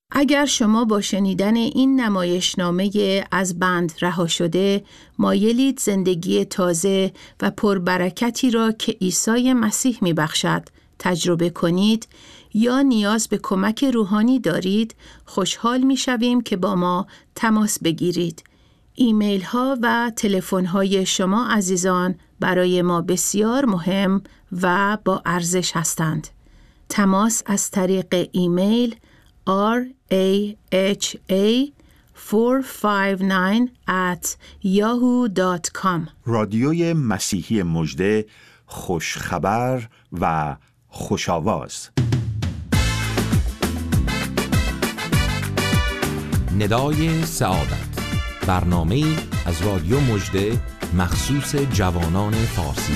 اگر شما با شنیدن این نمایشنامه از بند رها شده، مایلید زندگی تازه و پربرکتی را که عیسی مسیح می‌بخشد تجربه کنید یا نیاز به کمک روحانی دارید، خوشحال می‌شویم که با ما تماس بگیرید. ایمیل ها و تلفن های شما عزیزان برای ما بسیار مهم و با ارزش هستند. تماس از طریق ایمیل raha459@yahoo.com. رادیوی مسیحی مژده، خوشخبر و خوش‌آواز. ندای سعادت، برنامه‌ای از رادیو مژده مخصوص جوانان فارسی